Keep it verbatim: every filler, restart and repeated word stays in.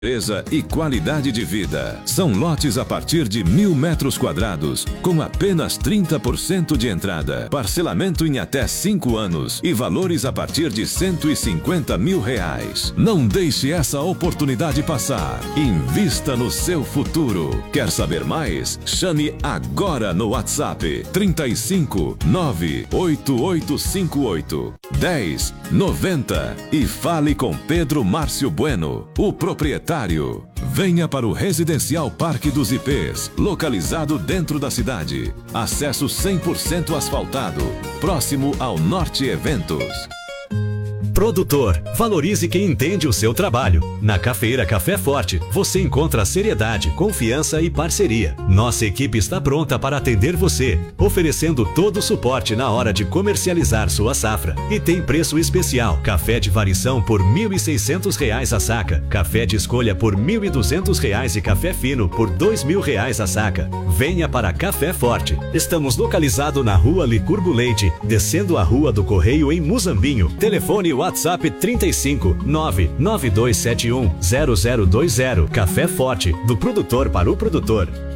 Beleza e qualidade de vida. São lotes a partir de mil metros quadrados, com apenas trinta por cento de entrada, parcelamento em até cinco anos e valores a partir de cento e cinquenta mil reais. Não deixe essa oportunidade passar. Invista no seu futuro. Quer saber mais? Chame agora no WhatsApp trinta e cinco, nove oito oito cinco oito, dez noventa e fale com Pedro Márcio Bueno, o proprietário. Venha para o Residencial Parque dos I Pês, localizado dentro da cidade. Acesso cem por cento asfaltado, próximo ao Norte Eventos. Produtor, valorize quem entende o seu trabalho. Na Cafeira Café Forte, você encontra seriedade, confiança e parceria. Nossa equipe está pronta para atender você, oferecendo todo o suporte na hora de comercializar sua safra. E tem preço especial: café de variação por mil e seiscentos reais a saca, café de escolha por mil e duzentos reais e café fino por dois mil reais a saca. Venha para Café Forte. Estamos localizados na Rua Licurgo Leite, descendo a Rua do Correio em Muzambinho. Telefone WhatsApp trinta e cinco, nove nove dois sete um, zero zero dois zero. Café Forte, do produtor para o produtor.